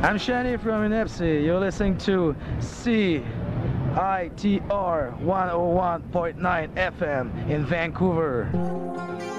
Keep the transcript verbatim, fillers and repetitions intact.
I'm Shani from Inepsi. You're listening to C I T R one oh one point nine F M in Vancouver.